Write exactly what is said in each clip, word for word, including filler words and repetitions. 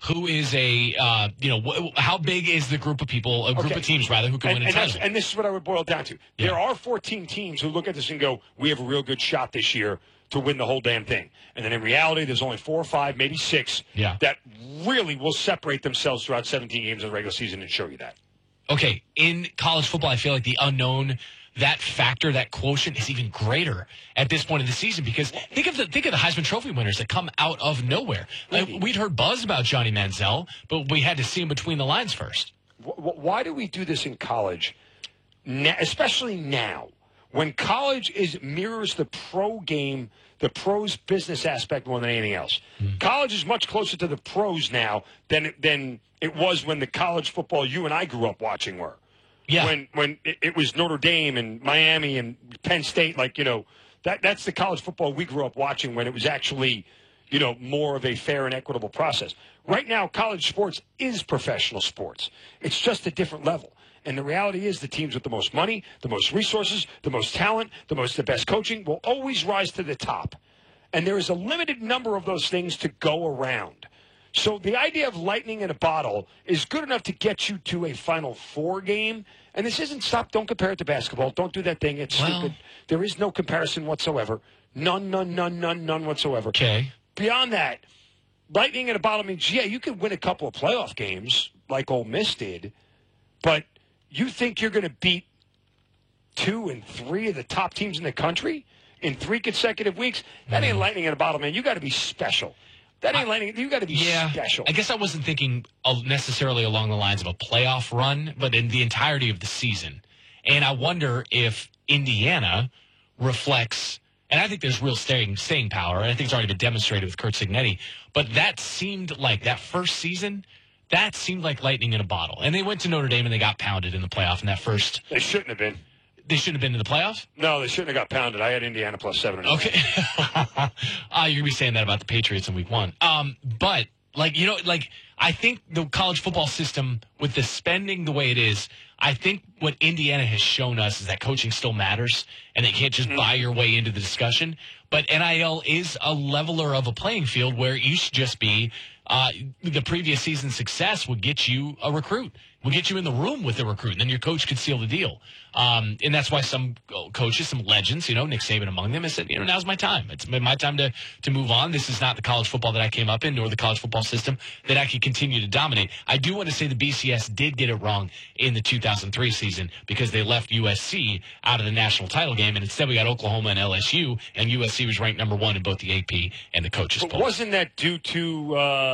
who is a, uh, you know, wh- how big is the group of people, a group Okay. of teams, rather, who can and, win a and, title? that's- and this is what I would boil it down to. Yeah. There are fourteen teams who look at this and go, we have a real good shot this year to win the whole damn thing. And then in reality, there's only four or five, maybe six, Yeah. that really will separate themselves throughout seventeen games in the regular season and show you that. Okay, in college football, I feel like the unknown, that factor, that quotient is even greater at this point of the season because think of the think of the Heisman Trophy winners that come out of nowhere. Like, we'd heard buzz about Johnny Manziel, but we had to see him between the lines first. Why do we do this in college, especially now, when college is mirrors the pro game, the pros business aspect more than anything else? Mm. College is much closer to the pros now than than it was when the college football you and I grew up watching were. Yeah. When when it, it was Notre Dame and Miami and Penn State, like, you know, that that's the college football we grew up watching when it was actually, you know, more of a fair and equitable process. Right now, college sports is professional sports. It's just a different level. And the reality is the teams with the most money, the most resources, the most talent, the most the best coaching will always rise to the top. And there is a limited number of those things to go around. So the idea of lightning in a bottle is good enough to get you to a Final Four game. And this isn't stop. Don't compare it to basketball. Don't do that thing. It's well, stupid. There is no comparison whatsoever. None, none, none, none, none whatsoever. Okay. Beyond that, lightning in a bottle means, yeah, you could win a couple of playoff games like Ole Miss did, but you think you're going to beat two and three of the top teams in the country in three consecutive weeks? That ain't lightning in a bottle, man. You got to be special. That ain't lightning. You got to be yeah, special. I guess I wasn't thinking necessarily along the lines of a playoff run, but in the entirety of the season. And I wonder if Indiana reflects, and I think there's real staying, staying power, and I think it's already been demonstrated with Curt Cignetti, but that seemed like that first season, that seemed like lightning in a bottle. And they went to Notre Dame and they got pounded in the playoff in that first. They shouldn't have been. They shouldn't have been in the playoffs? No, they shouldn't have got pounded. I had Indiana plus seven. Okay. uh, you're going to be saying that about the Patriots in week one. Um, but, like, you know, like, I think the college football system, with the spending the way it is, I think what Indiana has shown us is that coaching still matters, and they can't just mm-hmm. buy your way into the discussion. But N I L is a leveler of a playing field where it used to just be uh, the previous season's success would get you a recruit, would get you in the room with the recruit, and then your coach could seal the deal. Um, and that's why some coaches, some legends, you know, Nick Saban among them, has said, you know, now's my time. It's been my time to, to move on. This is not the college football that I came up in, nor the college football system that I could continue to dominate. I do want to say the B C S did get it wrong in the two thousand three season because they left U S C out of the national title game, and instead we got Oklahoma and L S U, and U S C was ranked number one in both the A P and the coaches But poll. wasn't that due to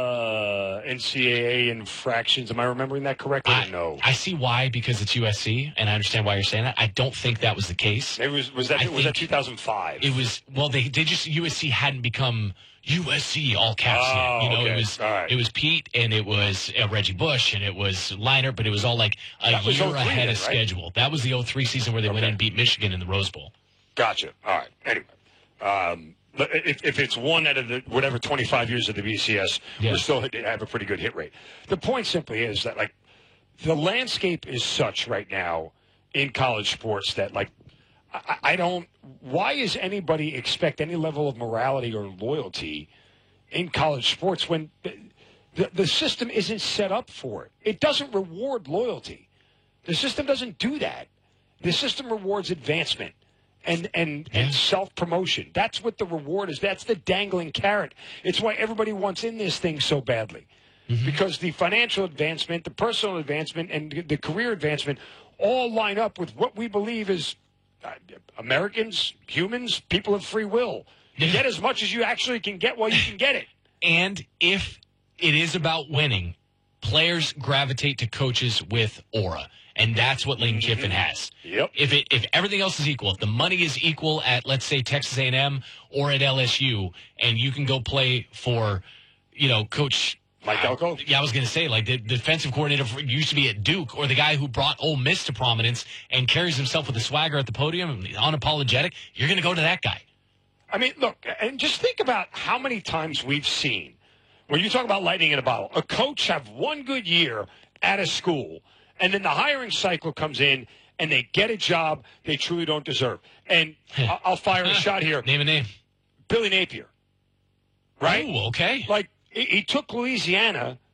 uh, N C double A infractions? Am I remembering that correctly? I, no. I see why, because it's U S C, and I understand why you're saying that. I don't think that was the case. It was was that I was that think two thousand five? It was well, they they just U S C hadn't become U S C all caps oh, yet. You know, okay. it was right. it was Pete and it was uh, Reggie Bush and it was Liner, but it was all like a that year ahead then, of right? schedule. That was the oh three season where they okay. went in and beat Michigan in the Rose Bowl. Gotcha. All right. Anyway. Um, If, if it's one out of the whatever twenty-five years of the B C S, yeah. we still have a pretty good hit rate. The point simply is that, like, the landscape is such right now in college sports that, like, I, I don't. Why is anybody expect any level of morality or loyalty in college sports when the, the, the system isn't set up for it? It doesn't reward loyalty. The system doesn't do that. The system rewards advancement. And and, yeah. and self-promotion. That's what the reward is. That's the dangling carrot. It's why everybody wants in this thing so badly. Mm-hmm. Because the financial advancement, the personal advancement, and the career advancement all line up with what we believe is uh, Americans, humans, people of free will. You get as much as you actually can get while you can get it. And if it is about winning, players gravitate to coaches with aura. And that's what Lane Kiffin has. Yep. If it if everything else is equal, if the money is equal at, let's say, Texas A and M or at L S U, and you can go play for, you know, Coach Mike Elko? Uh, yeah, I was going to say, like, the defensive coordinator for, used to be at Duke, or the guy who brought Ole Miss to prominence and carries himself with a swagger at the podium and unapologetic, you're going to go to that guy. I mean, look, and just think about how many times we've seen, when you talk about lightning in a bottle, a coach have one good year at a school, and then the hiring cycle comes in, and they get a job they truly don't deserve. And I'll fire a shot here. Name a name. Billy Napier. Right? Oh, okay. Like, he took Louisiana